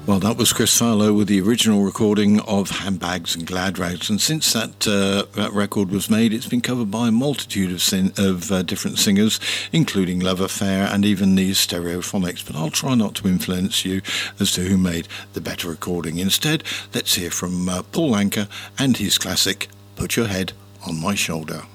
Well, that was Chris Farlowe with the original recording of Handbags and Glad Rags, and since that record was made, it's been covered by a multitude of different singers, including Love Affair and even the Stereophonics, but I'll try not to influence you as to who made the better recording. Instead, let's hear from Paul Anka and his classic, Put Your Head on My Shoulder.